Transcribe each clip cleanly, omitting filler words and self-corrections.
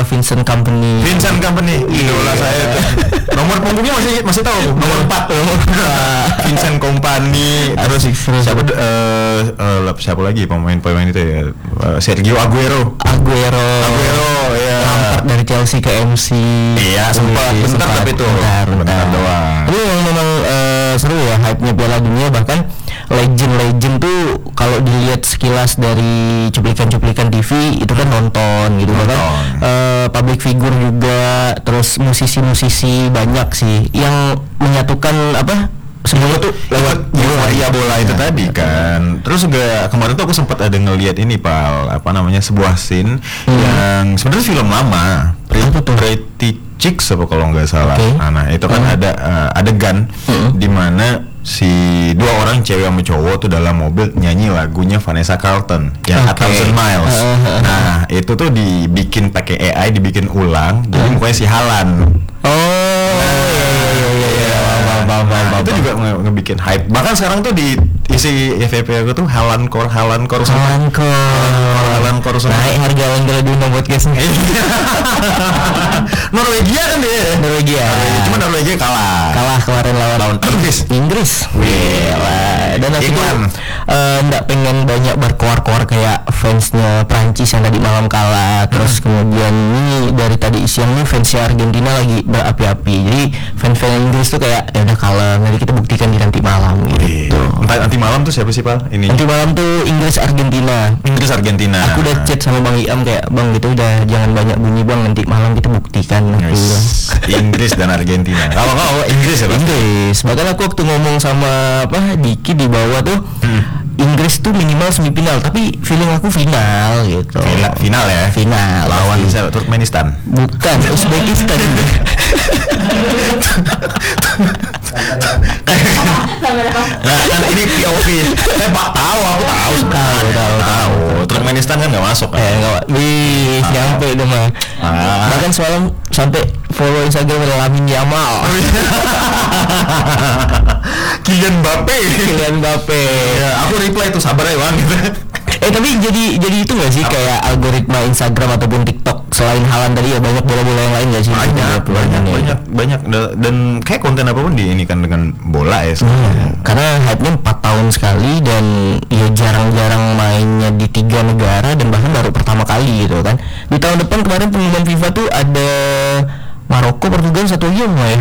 Vincent Kompany. Idola saya tuh. Nomor punggungnya masih tahu, nomor 4. Vincent Kompany. Terus siapa lagi pemain itu ya? Sergio Aguero ya. Lampard dari Chelsea ke MC. Iya, sempat bentar tapi itu bentar doang. Tapi memang seru ya hype-nya Piala Dunia, bahkan legend tuh kalau dilihat sekilas dari cuplikan TV itu kan nonton gitu kan. Public figure juga, terus musisi banyak sih yang menyatukan semua tuh lewat bola itu tadi kan. Terus juga kemarin tuh aku sempat ada ngelihat ini sebuah scene yang sebenarnya film lama, Pretty Chicks apa kalau nggak salah. Nah itu kan ada adegan di mana si dua orang cewek sama cowok tuh dalam mobil nyanyi lagunya Vanessa Carlton yang A Thousand Miles. Nah itu tuh dibikin pakai AI, dibikin ulang, jadi mukanya si Haaland. Itu juga ngebikin hype. Bahkan sekarang tuh di isi FVP aku tuh Haaland Core naik harga Lendra di buat guys. Norwegia kan dia. Cuma Norwegia kalah kemarin lawan Inggris. Dan aku nggak pengen banyak berkoar-koar kayak fansnya Prancis yang tadi malam kalah. Terus kemudian ini dari tadi siang nih fansnya Argentina lagi berapi-api. Jadi fans Inggris tuh kayak ya udah kalah, nanti kita buktikan di nanti malam gitu. Nanti malam tuh siapa sih Pal? Nanti malam tuh Inggris Argentina. Aku udah chat sama Bang Iam kayak Bang gitu udah jangan banyak bunyi Bang, nanti malam kita buktikan. Inggris dan Argentina. Kalau Inggris ya Bang? Inggris. Bahkan aku waktu ngomong sama Diki di bawah tuh Inggris tuh minimal semifinal, tapi feeling aku final gitu. Final ya? Final. Lawan siapa? Turkmenistan? Bukan, Uzbekistan. Nah kan ini POV. Aku tahu. Turkmenistan kan nggak masuk. Nyampe dong mah. Bahkan semalam sampai follow Instagram Lamine Yamal. Kylian Mbappe. Ya, aku reply itu sabar ya Bang gitu. Tapi jadi itu nggak sih kayak algoritma Instagram ataupun TikTok selain Haaland tadi ya banyak bola-bola yang lain nggak sih? Banyak dan kayak konten apapun di ini kan dengan bola ya. Karena hype-nya 4 tahun sekali dan ya jarang-jarang mainnya di 3 negara dan bahkan baru pertama kali gitu kan. Di tahun depan kemarin pengumuman FIFA tuh ada Maroko, Portugal, satu lagi ya.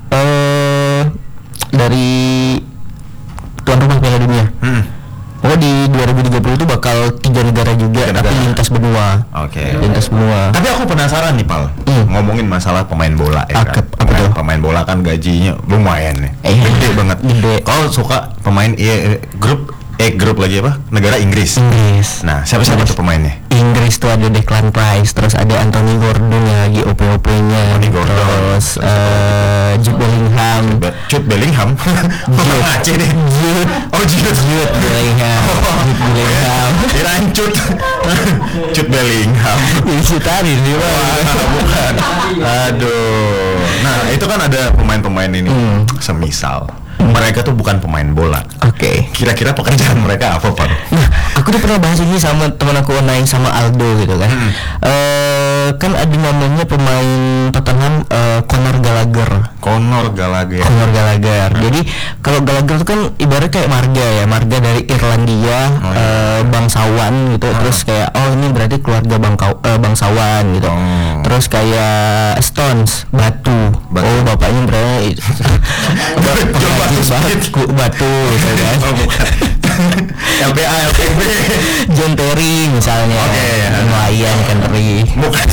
Dari tuan rumah Piala Dunia. Di 2030 itu bakal 3 negara juga, tapi lintas benua. Lintas benua. Tapi aku penasaran nih Pal, ngomongin masalah pemain bola ya kan. Pemain bola kan gajinya lumayan nih, gede banget. Kalau suka pemain grup lagi negara Inggris. Nah siapa tuh pemainnya? Inggris tuh ada Declan Rice, terus ada Anthony Gordon yang lagi OP-OP-nya, terus Jude Bellingham. Jude Bellingham Sitarin dia bukan. Aduh. Nah itu kan ada pemain-pemain ini semisal mereka tuh bukan pemain bola. Kira-kira pekerjaan mereka apa Pak? Nah, aku tuh pernah bahas ini sama teman aku Naing sama Aldo gitu kan. Kan ada namanya pemain Tottenham Conor Gallagher. Jadi kalau Gallagher itu kan ibarat kayak marga dari Irlandia, bangsawan gitu. Terus kayak ini berarti keluarga bangsawan gitu. Terus kayak Stones, batu. Bapaknya berarti batu gitu kan. LPB John Terry misalnya. Nelayan kan Terry. Bukan.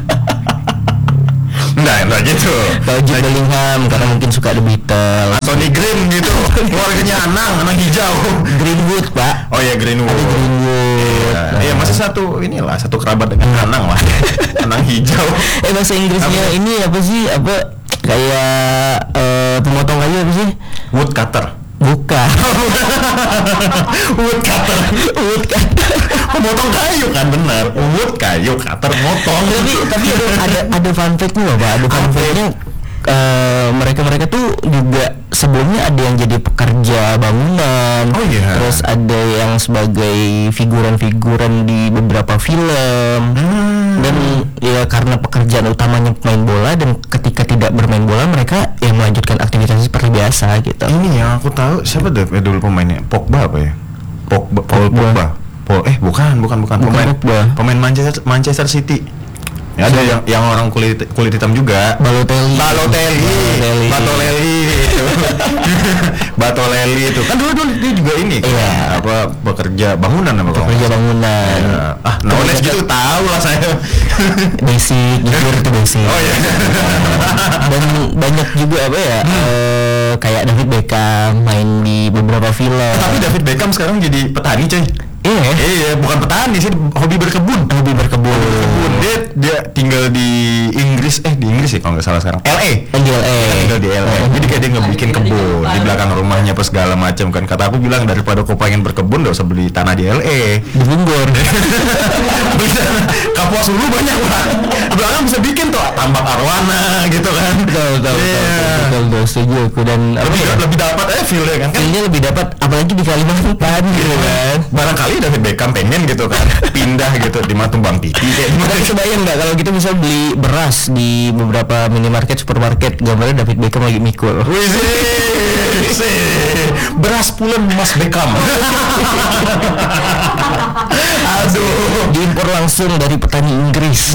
Enggak gitu. Kalau Jude Bellingham karena mungkin suka The Beatles. Tony Green gitu. Keluarganya Anang hijau. Greenwood Pak. Greenwood. Iya masih satu kerabat dengan Anang lah. Anang hijau. Bahasa Inggrisnya ini apa sih? Kayak pemotong kayu apa sih? Woodcutter. Bukan. Woodcutter. Pemotong kayu kan benar. Cutter motong. Tapi ada fun fact-nya Pak. Ada fun fact-nya. Mereka tuh juga sebelumnya ada yang jadi pekerja bangunan. Oh iya. Terus ada yang sebagai figuran-figuran di beberapa film. Dan ya karena pekerjaan utamanya pemain bola, dan ketika tidak bermain bola mereka ya melanjutkan aktivitas seperti biasa gitu. Ini yang aku tahu siapa dulu pemainnya? Pogba apa ya? Pogba. Bukan pemain Manchester City. Ya, ada yang orang kulit hitam juga. Batoleli itu. Kan dulu dia juga ini. Iya. Apa pekerja bangunan apa? Pekerja bangunan. Ya. Knowledge gitu tahu lah saya. Basic, jujur itu basic. Oh iya. Dan banyak juga apa ya? Kayak David Beckham main di beberapa film. Tapi David Beckham sekarang jadi petani, coy. Iya, bukan petani sih, hobi berkebun. Dia tinggal di Inggris sih kalau nggak salah sekarang. LA. Tinggal di LA. Jadi kayak dia ngebikin kebun di belakang rumahnya apa segala macam kan. Kata aku bilang daripada kau pengen berkebun, gak usah beli tanah di LA. Di Bogor. Bisa Kapuas dulu banyak lah. Di belakang bisa bikin tuh tambak arwana gitu kan. Betul, setuju aku. Dan lebih dapat feel-nya kan. Feel-nya lebih dapat, apalagi di Kalimantan gitu kan. Barangkali David Beckham pengen gitu kan pindah gitu di Matumbang Pipi. Tapi kebayang nggak kalau kita bisa beli beras di beberapa minimarket, supermarket, gambarnya David Beckham lagi mikul. Beras pulen Mas Beckham. Aduh, diimpor langsung dari petani Inggris.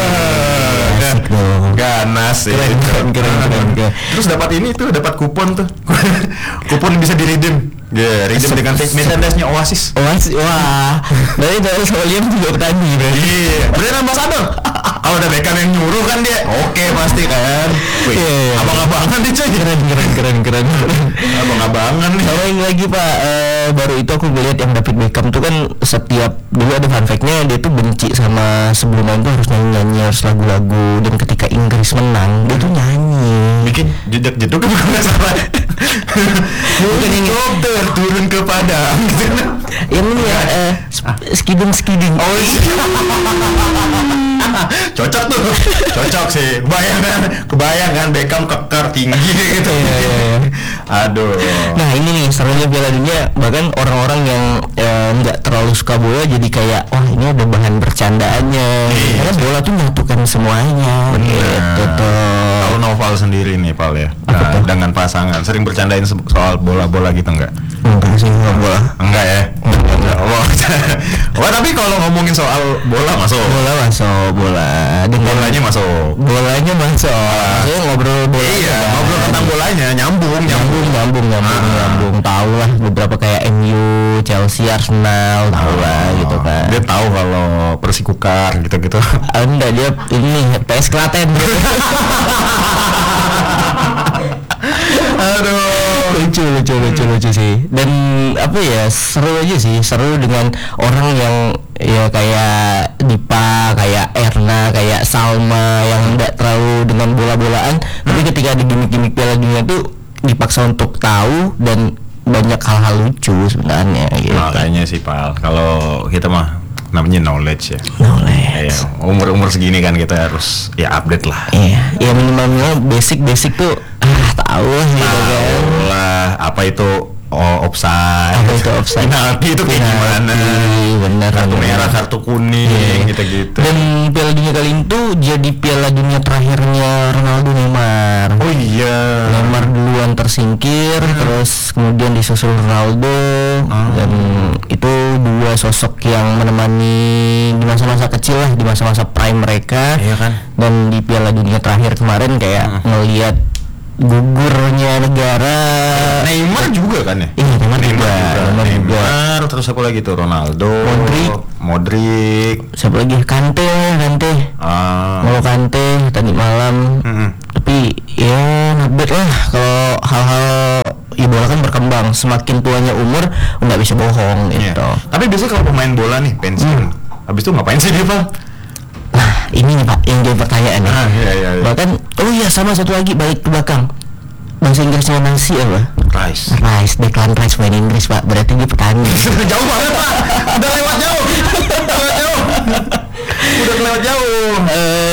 Ganas sih. Keren. Terus dapat kupon tuh. Kupon bisa di-redeem. Redeem dengan merchandise-nya Oasis. Wah. Berarti dari Solian juga petani berarti. Iya. Brand ambassador. Kalau ada Beckham yang nyuruh kan dia. Oke, pasti kan. Abang-abangan nih coy. Keren. Abang-abangan nih. Sama ini lagi Pak, baru itu aku ngeliat yang David Beckham tuh kan setiap dulu ada fun fact-nya, dia tuh benci sama sebelum main tuh harus nyanyi, harus lagu-lagu, dan ketika Inggris menang dia tuh nyanyi. Bikin jejak-jeduk kan nggak salah. Bukan ini turun kepada yang ini ya skiding. Oh iya. Cocok sih. Kebayang kan Beckham keker tinggi gitu. Iya. Aduh. Nah ini nih serunya Piala Dunia, bahkan orang-orang yang nggak terlalu suka bola jadi kayak wah ini ada bahan bercandaannya. Karena bola tuh menyatukan semuanya. Gitu tuh. Kalau Noval sendiri nih Pal ya, dengan pasangan sering bercandain soal bola-bola gitu enggak? Enggak sih, bola. Enggak ya? Wah, tapi kalau ngomongin soal bola masuk. Bolanya masuk. Saya ngobrol bola. Iya, ngobrol tentang bolanya nyambung. Tahu lah beberapa kayak MU, Chelsea, Arsenal, tahu lah gitu kan. Dia tahu kalau Persikukar gitu-gitu. Enggak, dia ini PS Klaten. Aduh, lucu sih. Dan apa ya, seru dengan orang yang ya kayak Dipa, kayak Erna, kayak Salma yang enggak terlalu dengan bola-bolaan, tapi ketika ada gimmick-gimmick Piala Dunia tuh dipaksa untuk tahu dan banyak hal-hal lucu sebenarnya gitu. Makanya sih Pal, kalau kita mah namanya knowledge ya. Knowledge. Umur segini kan kita harus ya update lah. Iya, ya minimal basic tuh tahu lah gitu kan. Lah, apa itu offside? Penalti itu kayak gimana? Bener. Kartu merah, kartu kuning, gitu-gitu. Dan Piala Dunia kali ini tuh jadi Piala Dunia terakhirnya Ronaldo, Neymar. Oh iya. Neymar duluan tersingkir, terus kemudian disusul Ronaldo, dan itu dua sosok yang menemani di masa-masa kecil lah, di masa-masa prime mereka. Iya kan. Dan di Piala Dunia terakhir kemarin kayak ngelihat gugurnya negara. Neymar juga kan ya? Iya, Neymar. Terus apa lagi tuh? Ronaldo, Modric. Siapa lagi? Kante. Mau Kante tadi malam. Tapi ya not lah kalau hal-hal ya bola kan berkembang. Semakin tuanya umur nggak bisa bohong gitu. Tapi biasanya kalau pemain bola nih pensiun, habis itu ngapain sih dia Pak? Nah ini nih Pak yang jadi pertanyaan nih. Iya. Bahkan sama satu lagi balik ke belakang, bahasa Inggrisnya nasi apa? Rice, Declan Rice main Inggris Pak, berarti dia petani. Jauh banget Pak, udah lewat jauh. Yang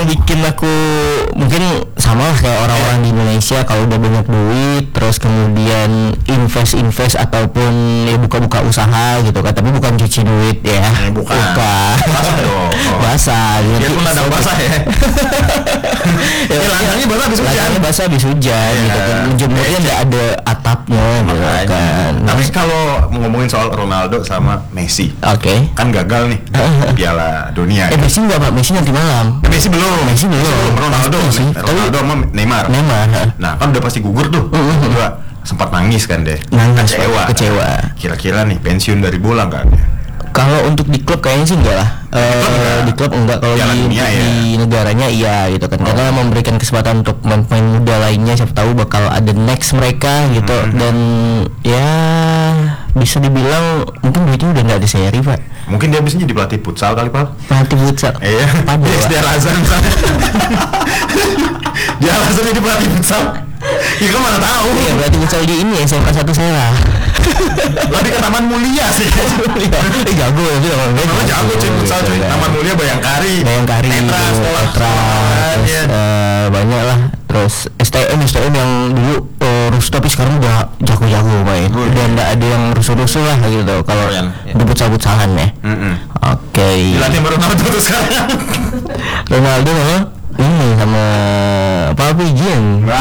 bikin aku mungkin sama lah kayak orang-orang di Indonesia, kalau udah banyak duit terus kemudian invest ataupun ya buka-buka usaha gitu kan, tapi bukan cuci duit ya. Bukan. Basah dong. Basah. Biar pun ada basah ya. Ya langkahnya basah habis hujan. Langkahnya basah habis hujan gitu kan. Jemurnya nggak ada atapnya gitu kan. Tapi kalau ngomongin soal Ronaldo sama Messi, kan gagal nih Piala Dunia. Messi nggak Pak? Messi nanti malam. Messi belum. Ronaldo sama Neymar. Nah kan udah pasti gugur tuh. Berdua sempat nangis kan deh. Kecewa. Kira-kira nih pensiun dari bola nggak? Kalau untuk di klub kayaknya sih enggak lah. Di klub enggak, kalau di negaranya iya gitu kan. Karena memberikan kesempatan untuk pemain muda lainnya, siapa tahu bakal ada next mereka gitu. Dan ya bisa dibilang mungkin duitnya udah nggak di seri Pak. Mungkin dia bisa jadi pelatih futsal kali Pak. Pelatih futsal. Iya. Dia alasan. Dia alasan jadi pelatih futsal. Ya kan mana tahu. Iya, pelatih futsal di ini SMK 1 Serang. Lebih ke Taman Mulia sih. Jago itu jago cuy futsal cuy. Taman Mulia Bayangkari Netra, sekolah banyak lah. Terus STM yang dulu rusuh tapi sekarang udah jago-jago main. Dan nggak ada yang rusuh-rusuh lah gitu kalau di futsal-futsalan ya. Dilatih baru Ronaldo tuh sekarang. Ronaldo ini sama Papi Jin.